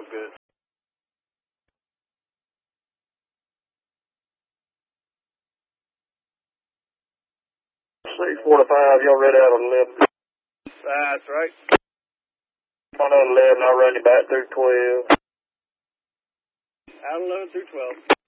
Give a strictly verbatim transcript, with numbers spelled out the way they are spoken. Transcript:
real good. six forty-five, y'all ready out of eleven? That's right. On out of eleven, I'll run you back through twelve. Out of eleven through twelve.